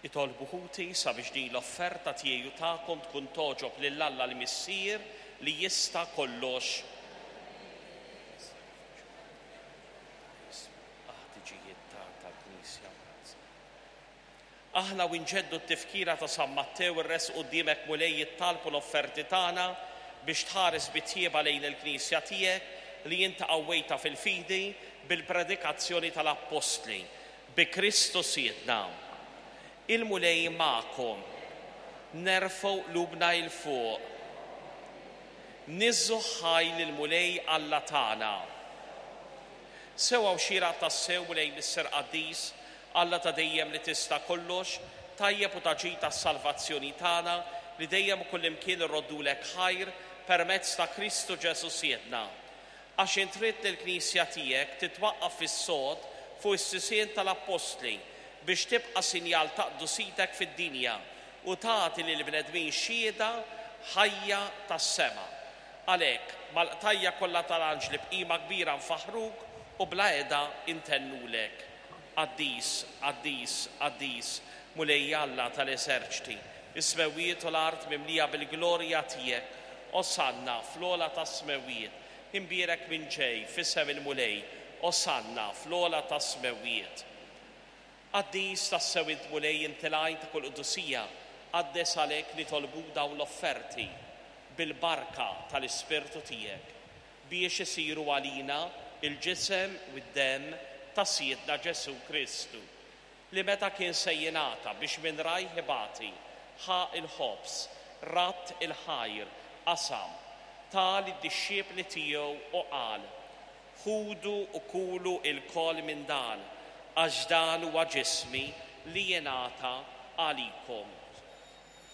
Itolbu ħuti sabiex din l-offerta tiegħi tagħkom tkun toġob lil Alla l-Missier li jista' kollox. Aħna winġeddu t-tifkira ta' San Mattew ir-res quddiemek mulej jittalbu l-offerti tagħna biex tħares bitjieba lejn il-Knisja tiegħek li inti qawwejta fil-fidi bil-predikazzjoni tal-Apostli bi Kristu Siedna. Il-mulej magħkom, nerfgħu qlubna il fuq, niżżu ħajl il-mulej Alla tagħna. Sewa xira tas-sew mulej Misser Qaddis Alla ta' dejjem li tista' kollox, tajjeb u taġid tas-salvazzjoni tagħna li dejjem u kullimkien irroddulek ħajr permezz ta' Kristu Ġesu Siedna. Għax intrid il-Knisja tiegħek titwaqqaf fis-sod fuq is-sisien tal-Apostli biex tibqa' sinjal ta' qdusitek fid-dinja u tagħti lil bnedmin xhieda ħajja tas-sema. Għalhekk mal-qtajja kollha tal-anġli bqima kbira nfaħruk u bla qiegħda intennulek. Qaddis, qaddis, qaddis, mulej Alla tal-eserċti, is-smewijiet u l-art mimlija bil-glorja tiegħek, osanna fl-ola tas-smewijiet, imbierek minn ġej f'isem il-mulej, osanna fl-ola tas-smewijiet. Qaddis tas-sewint mulej intilajn ta' kull qudusija, qaddes għalhekk li tolbu dawn l-offerti bil-barka tal-Ispirtu tiegħek biex isiru għalina il-ġisem u d-dem ta' Siedna Ġesu Kristu, li meta kien sejjinata biex minn rajh ibati, ħa il-ħobs, rat il-ħajr, qasam, tal id-disċiepli tiegħu u qal, ħudu u kulu il-kol minn dan, għax dan huwa ġismi li jingħata għalikom.